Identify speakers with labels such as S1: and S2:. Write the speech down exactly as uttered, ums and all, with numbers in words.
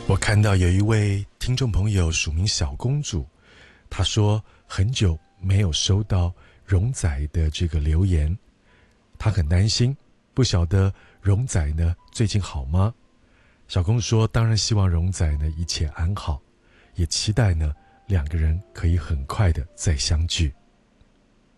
S1: 我看到有一位听众朋友署名小公主，她说很久没有收到荣仔的这个留言，她很担心，不晓得荣仔呢最近好吗？小公主说当然希望荣仔呢一切安好，也期待呢两个人可以很快的再相聚。